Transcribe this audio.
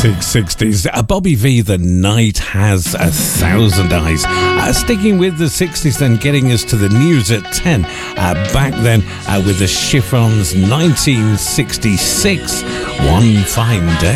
classic 60s. Bobby V, The Night Has a Thousand Eyes. Sticking with the 60s, then getting us to the news at 10. Back then with the Chiffons, 1966, One Fine Day.